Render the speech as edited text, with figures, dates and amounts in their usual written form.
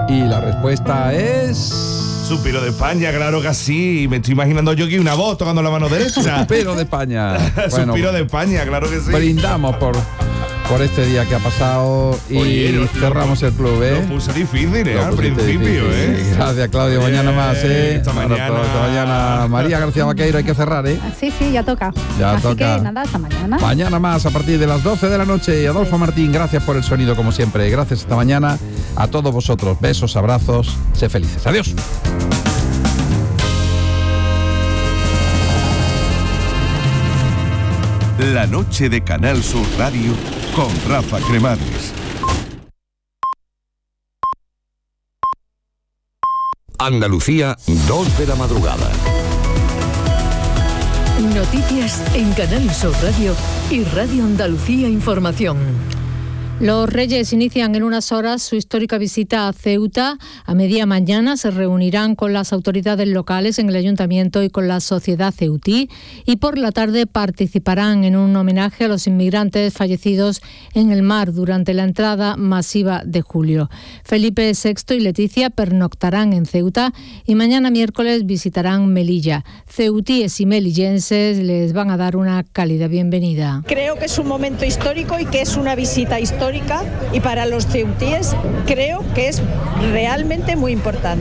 Y la respuesta es... Suspiro de España, claro que sí. Me estoy imaginando yo aquí una voz tocando la mano derecha. Suspiro de España. Bueno, Suspiro de España, claro que sí. brindamos por este día que ha pasado y Oye, cerramos el club, ¿eh? Lo puse difícil, Lo al pusiste principio, difícil. Gracias, Claudio. Oye, mañana más, esta mañana. Esta mañana. María García Vaqueiro, hay que cerrar, ¿eh? Sí, ya toca. Ya Así toca. que nada, hasta mañana. Mañana más a partir de las 12 de la noche. Adolfo Martín, gracias por el sonido como siempre. Gracias esta mañana a todos vosotros. Besos, abrazos, sé felices. Adiós. La noche de Canal Sur Radio con Rafa Cremades. Andalucía, 2 de la madrugada. Noticias en Canal Sur Radio y Radio Andalucía Información. Los Reyes inician en unas horas su histórica visita a Ceuta. A media mañana se reunirán con las autoridades locales en el ayuntamiento y con la sociedad ceutí, y por la tarde participarán en un homenaje a los inmigrantes fallecidos en el mar durante la entrada masiva de julio. Felipe VI y Leticia pernoctarán en Ceuta y mañana miércoles visitarán Melilla. Ceutíes y melillenses les van a dar una cálida bienvenida. Creo que es un momento histórico y que es una visita histórica, y para los ceutíes creo que es realmente muy importante.